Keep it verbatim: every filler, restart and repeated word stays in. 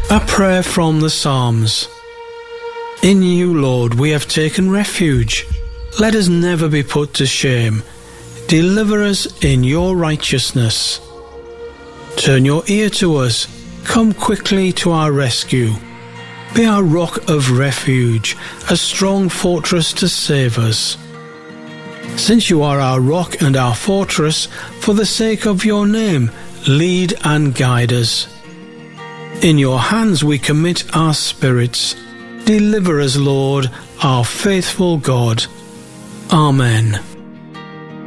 A prayer from the Psalms. In you, Lord, we have taken refuge. Let us never be put to shame. Deliver us in your righteousness. Turn your ear to us. Come quickly to our rescue. Be our rock of refuge, a strong fortress to save us. Since you are our rock and our fortress, for the sake of your name, lead and guide us. In your hands we commit our spirits. Deliver us, Lord, our faithful God. Amen.